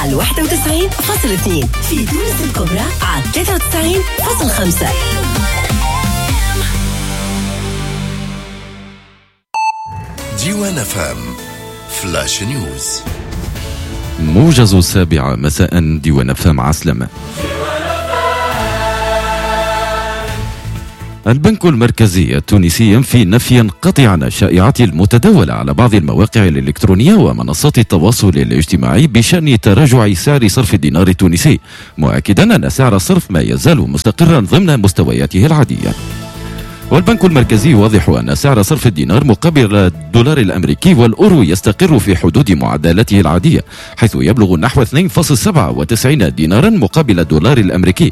على 91.2، في تونس الكبرى على 93.5. ديوان فام فلاش نيوز. موجز 7 مساء. ديوان فام عسلمة. البنك المركزي التونسي ينفي نفيا قطعا الشائعات المتداولة على بعض المواقع الإلكترونية ومنصات التواصل الاجتماعي بشأن تراجع سعر صرف الدينار التونسي، مؤكدا أن سعر الصرف ما يزال مستقرا ضمن مستوياته العادية. والبنك المركزي يوضح أن سعر صرف الدينار مقابل الدولار الأمريكي والأورو يستقر في حدود معادلاته العادية، حيث يبلغ نحو 2.97 دينارا مقابل الدولار الأمريكي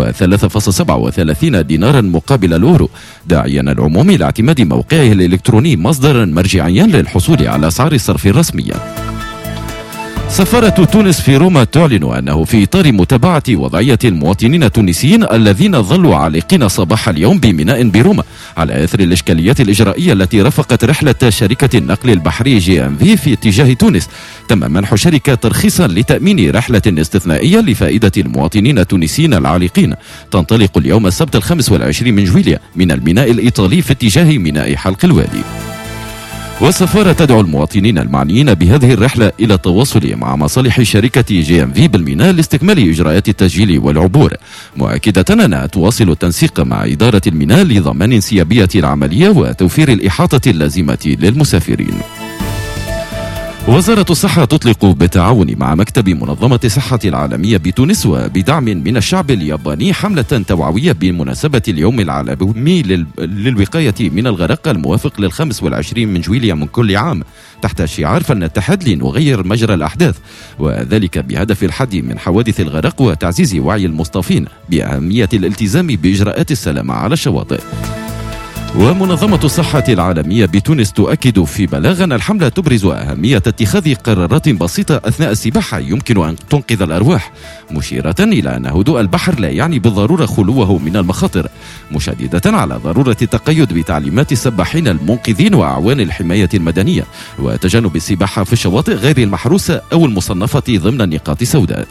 و3.37 دينارا مقابل الأورو، داعيا العموم إلى اعتماد موقعه الإلكتروني مصدرا مرجعيا للحصول على أسعار الصرف الرسمية. سفارة تونس في روما تعلن أنه في إطار متابعة وضعية المواطنين التونسيين الذين ظلوا عالقين صباح اليوم بميناء بروما على إثر الإشكاليات الإجرائية التي رافقت رحلة شركة النقل البحري GMV في اتجاه تونس، تم منح شركة ترخيصا لتأمين رحلة استثنائية لفائدة المواطنين التونسيين العالقين تنطلق اليوم السبت 25 من جويلية من الميناء الإيطالي في اتجاه ميناء حلق الوادي. والسفارة تدعو المواطنين المعنيين بهذه الرحلة إلى التواصل مع مصالح شركة GMV بالميناء لاستكمال إجراءات التسجيل والعبور، مؤكدة أنها تواصل التنسيق مع إدارة الميناء لضمان انسيابية العملية وتوفير الإحاطة اللازمة للمسافرين. وزارة الصحة تطلق بالتعاون مع مكتب منظمة الصحة العالمية بتونس وبدعم من الشعب الياباني حملة توعوية بمناسبة اليوم العالمي للوقاية من الغرق الموافق 25 من جويلية من كل عام، تحت شعار فلنتحد لنغير مجرى الأحداث، وذلك بهدف الحد من حوادث الغرق وتعزيز وعي المصطفين بأهمية الالتزام بإجراءات السلامة على الشواطئ. ومنظمة الصحة العالمية بتونس تؤكد في بلاغ أن الحملة تبرز أهمية اتخاذ قرارات بسيطة أثناء السباحة يمكن أن تنقذ الأرواح، مشيرة إلى أن هدوء البحر لا يعني بالضرورة خلوه من المخاطر، مشددة على ضرورة التقيد بتعليمات السباحين المنقذين وأعوان الحماية المدنية وتجنب السباحة في الشواطئ غير المحروسة أو المصنفة ضمن نقاط سوداء.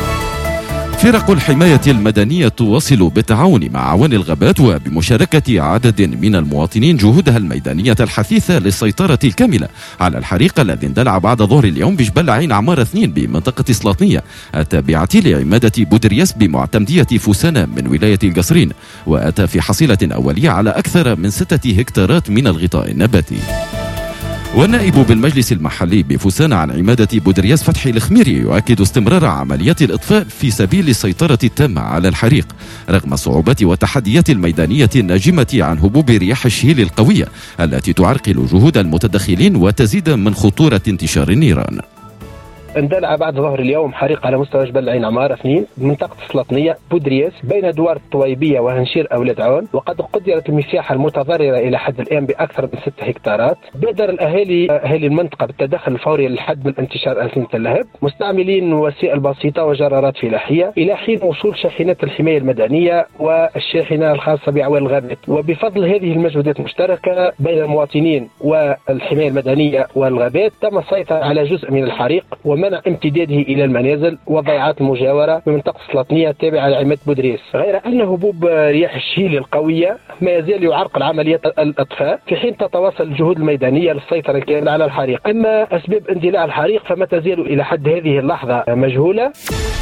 فرق الحماية المدنية تواصل بالتعاون مع أعوان الغابات وبمشاركة عدد من المواطنين جهودها الميدانية الحثيثة للسيطرة الكاملة على الحريق الذي اندلع بعد ظهر اليوم بجبل عين عمارة 2 بمنطقة سلاطنية التابعة لعمادة بودرياس بمعتمدية فوسانة من ولاية القصرين، وأتى في حصيلة أولية على أكثر من 6 هكتارات من الغطاء النباتي. والنائب بالمجلس المحلي بفوسان عن عمادة بودرياس فتحي الخميري يؤكد استمرار عمليات الإطفاء في سبيل السيطرة التامة على الحريق رغم الصعوبات والتحديات الميدانية الناجمة عن هبوب رياح الشهيل القوية التي تعرقل جهود المتدخلين وتزيد من خطورة انتشار النيران. اندلع بعد ظهر اليوم حريق على مستوى جبل عين عمارة 2 منطقة السلاطنية بودرياس بين دوار الطويبية وهنشير أولاد عون، وقد قدرت المساحة المتضررة إلى حد الآن بأكثر من 6 هكتارات. بادر أهالي المنطقة بالتدخل الفوري للحد من انتشار أزمة اللهب مستعملين وسائل بسيطة وجرارات فلاحية إلى حين وصول شاحنات الحماية المدنية والشاحنة الخاصة بأعوان الغابات. وبفضل هذه المجهودات المشتركة بين المواطنين والحماية المدنية والغابات تم السيطرة على جزء من الحريق ومنع امتداده إلى المنازل والضيعات المجاورة بمنطقة السلاطنية التابعة لعماد بودريس، غير أن هبوب رياح الشهيل القوية ما يزال يعرقل عمليات الإطفاء في حين تتواصل الجهود الميدانية للسيطرة الكاملة على الحريق. أما أسباب اندلاع الحريق فما تزال إلى حد هذه اللحظة مجهولة.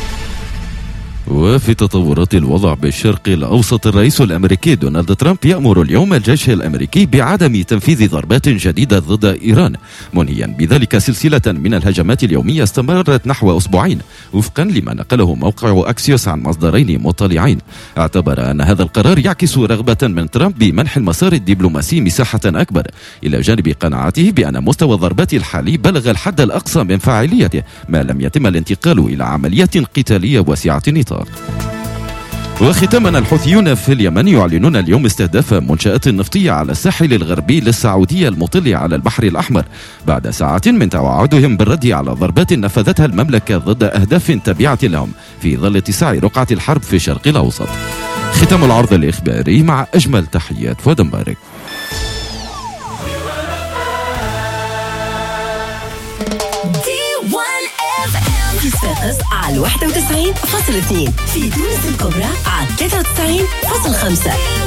وفي تطورات الوضع بالشرق الأوسط، الرئيس الأمريكي دونالد ترامب يأمر اليوم الجيش الأمريكي بعدم تنفيذ ضربات جديدة ضد إيران، منهيا بذلك سلسلة من الهجمات اليومية استمرت نحو أسبوعين وفقا لما نقله موقع أكسيوس عن مصدرين مطلعين. اعتبر أن هذا القرار يعكس رغبة من ترامب بمنح المسار الدبلوماسي مساحة أكبر، إلى جانب قناعته بأن مستوى الضربات الحالي بلغ الحد الأقصى من فاعليته ما لم يتم الانتقال إلى عمليات قتالية واسعة النطاق. وختاما، الحوثيون في اليمن يعلنون اليوم استهداف منشآت نفطية على الساحل الغربي للسعودية المطل على البحر الأحمر بعد ساعات من توعدهم بالرد على ضربات نفذتها المملكة ضد أهداف تابعة لهم في ظل اتساع رقعة الحرب في الشرق الأوسط. ختام العرض الإخباري مع أجمل تحيات فؤاد مبارك. Kiss صفاقس على 91.2، في تونس الكبرى على 93.5.